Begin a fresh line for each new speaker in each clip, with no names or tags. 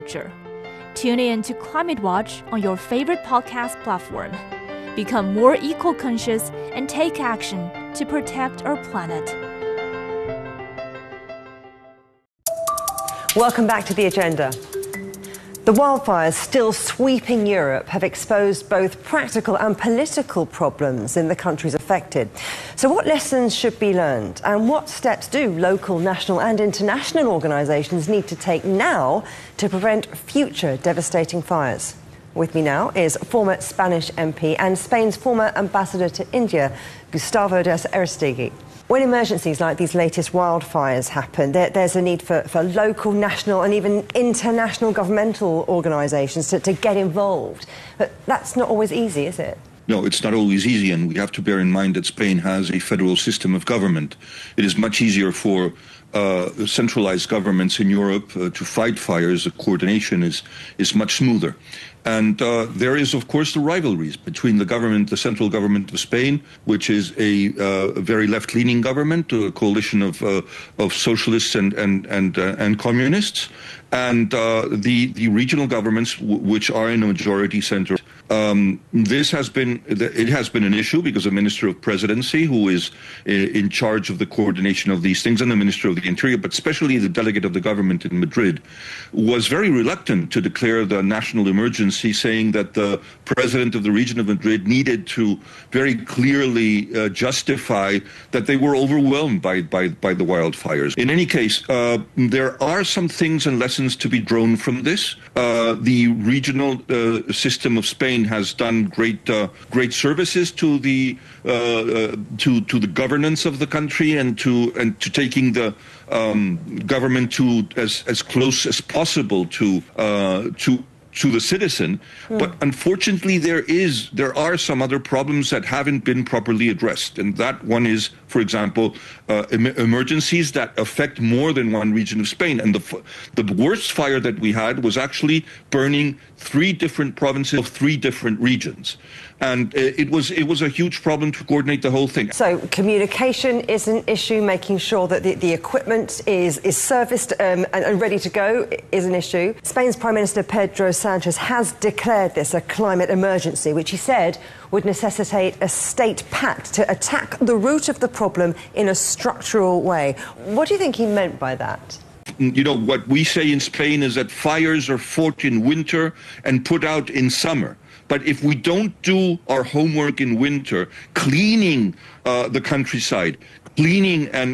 future. Tune in to Climate Watch on your favorite podcast platform. Become more eco-conscious and take action to protect our planet.
Welcome back to The Agenda. The wildfires still sweeping Europe have exposed both practical and political problems in the countries affected. So what lessons should be learned, and what steps do local, national and international organisations need to take now to prevent future devastating fires? With me now is former Spanish MP and Spain's former ambassador to India, Gustavo de Aristegui. When emergencies like these latest wildfires happen, there's a need for local, national and even international governmental organisations to get involved. But that's not always easy, is it?
No, it's not always easy, and we have to bear in mind that Spain has a federal system of government. It is much easier for centralized governments in Europe to fight fires. The coordination is much smoother. And there is, of course, the rivalries between the central government of Spain, which is a very left-leaning government, a coalition of socialists and communists, and the regional governments, which are in a majority center. It has been an issue because the Minister of Presidency, who is in charge of the coordination of these things, and the Minister of the Interior, but especially the delegate of the government in Madrid, was very reluctant to declare the national emergency, saying that the president of the region of Madrid needed to very clearly justify that they were overwhelmed by the wildfires. In any case, there are some things and lessons to be drawn from this. The regional system of Spain has done great services to the governance of the country and to taking the government to as close as possible to the citizen. But unfortunately there are some other problems that haven't been properly addressed, and that one is, for example, emergencies that affect more than one region of Spain. And the worst fire that we had was actually burning 3 different provinces of 3 different regions. And it was a huge problem to coordinate the whole thing.
So communication is an issue, making sure that the equipment is serviced and ready to go is an issue. Spain's Prime Minister Pedro Sanchez has declared this a climate emergency, which he said would necessitate a state pact to attack the root of the problem in a structural way. What do you think he meant by that?
You know, what we say in Spain is that fires are fought in winter and put out in summer. But if we don't do our homework in winter, cleaning the countryside, cleaning and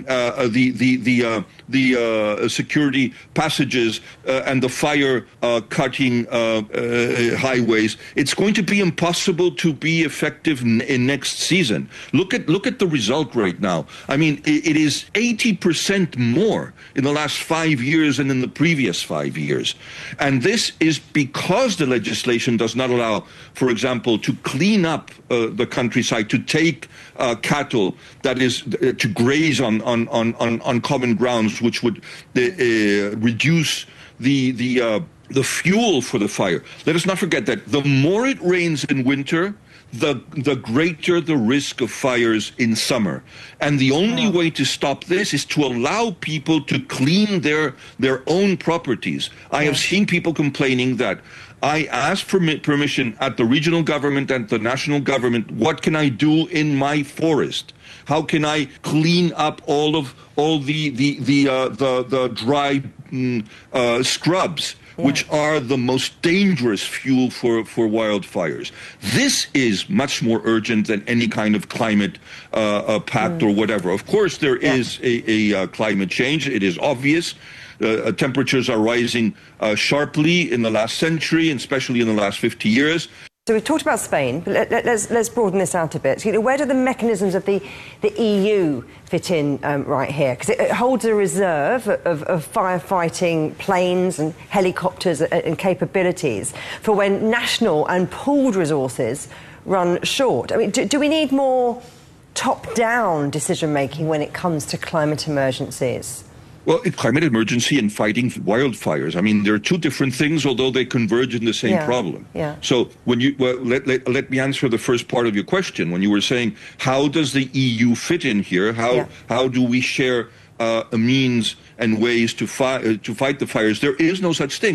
the security passages and the fire cutting highways, it's going to be impossible to be effective in next season. Look at the result right now. I mean, it is 80% more in the last 5 years than in the previous 5 years. And this is because the legislation does not allow, for example, to clean up the countryside, to take cattle, that is, to graze on common grounds, which would reduce the fuel for the fire. Let us not forget that the more it rains in winter, the greater the risk of fires in summer. And the only way to stop this is to allow people to clean their own properties. I have seen people complaining that I asked for permission at the regional government and the national government. What can I do in my forest? How can I clean up all the dry scrubs, which are the most dangerous fuel for wildfires? This is much more urgent than any kind of climate pact or whatever. Of course, there is a climate change. It is obvious. Temperatures are rising sharply in the last century, and especially in the last 50 years.
So we've talked about Spain, but let's broaden this out a bit. You know, where do the mechanisms of the EU fit in right here? Because it holds a reserve of firefighting planes and helicopters and capabilities for when national and pooled resources run short. I mean, do we need more top-down decision-making when it comes to climate emergencies?
Well, climate emergency and fighting wildfires, I mean, they're 2 different things, although they converge in the same problem. So when let me answer the first part of your question. When you were saying, how does the EU fit in here? How do we share means and ways to fight the fires? There is no such thing.